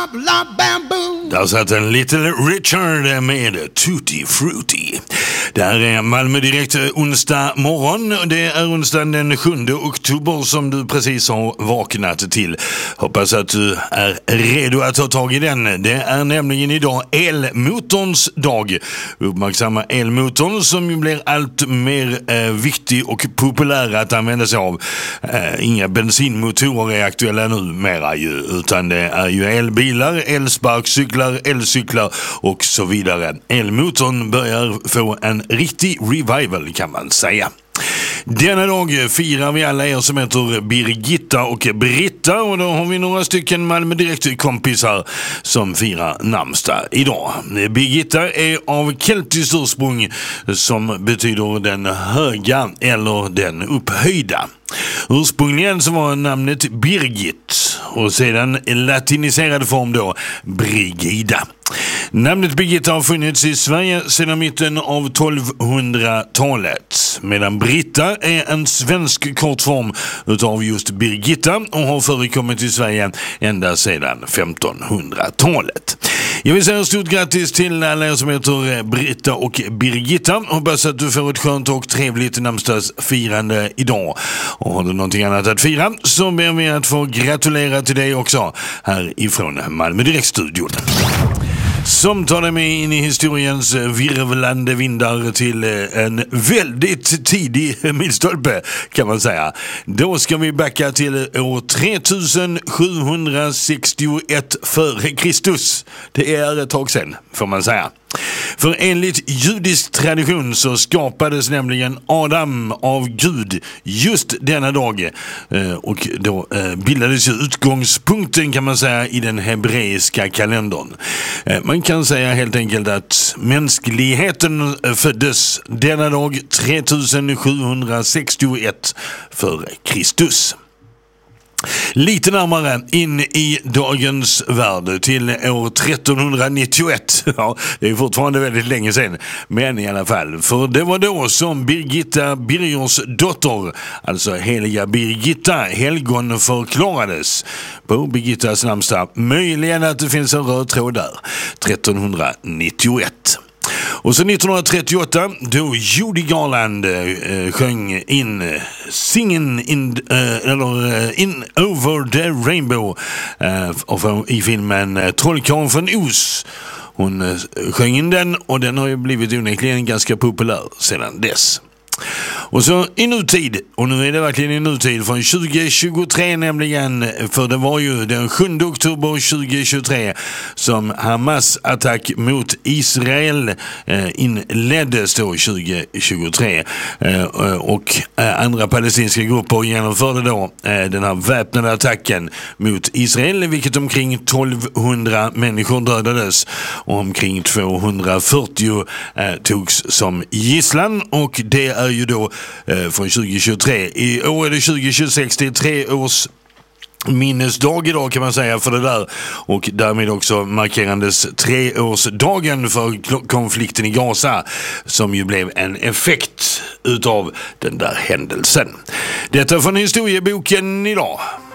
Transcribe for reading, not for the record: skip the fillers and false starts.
Där satt en Little Richard med Tutti Frutti. Det här är Malmö Direkt onsdag morgon. Det är onsdagen den 7 oktober som du precis har vaknat till. Hoppas att du är redo att ta tag i den. Det är nämligen idag elmotorns dag. Uppmärksamma elmotorn som ju blir allt mer viktig och populär att använda sig av. Inga bensinmotorer är aktuella numera ju, utan det är ju elbilar, elsparkcyklar, elcyklar och så vidare. Elmotorn börjar få en riktig revival kan man säga. Denna dag firar vi alla er som heter Birgitta och Britta, och då har vi några stycken Malmö Direkt-kompisar som firar namnsdag idag. Birgitta är av keltiskt ursprung som betyder den höga eller den upphöjda. Ursprungligen så var namnet Birgit och sedan latiniserad form då Brigida. Namnet Birgitta har funnits i Sverige sedan mitten av 1200-talet, medan Britta är en svensk kortform utav just Birgitta och har förekommit i Sverige ända sedan 1500-talet. Jag vill säga stort grattis till alla er som heter Britta och Birgitta. Hoppas att du får ett skönt och trevligt namnsdagsfirande idag. Och har du någonting annat att fira så ber vi att få gratulera till dig också här ifrån Malmö Direkt-studion. Som tar dig med in i historiens virvlande vindar till en väldigt tidig milstolpe kan man säga. Då ska vi backa till år 3761 före Kristus. Det är ett tag sedan får man säga. För enligt judisk tradition så skapades nämligen Adam av Gud just denna dag, och då bildades ju utgångspunkten kan man säga i den hebreiska kalendern. Man kan säga helt enkelt att mänskligheten föddes denna dag 3761 före Kristus. Lite närmare in i dagens värld till år 1391. Ja, det är fortfarande väldigt länge sedan, men i alla fall. För det var då som Birgitta Birgers dotter, alltså heliga Birgitta, helgon förklarades på Birgittas namnsdag. Möjligen att det finns en röd tråd där. 1391. Och så 1938 då Judy Garland sjöng in Singin' in Over the Rainbow i filmen Trollkarlen från Oz. Hon sjöng in den och den har ju blivit onekligen ganska populär sedan dess. Och så i nutid, och nu är det verkligen i nutid från 2023 nämligen, för det var ju den 7 oktober 2023 som Hamas attack mot Israel inleddes då 2023 och andra palestinska grupper genomförde då den här väpnade attacken mot Israel, vilket omkring 1200 människor dödades och omkring 240 togs som gisslan, och det är ju då från 2023. I år är det 2026, det är 3 års minnesdag idag kan man säga för det där, och därmed också markerandes 3-årsdagen för konflikten i Gaza som ju blev en effekt utav den där händelsen. Detta från historieboken idag.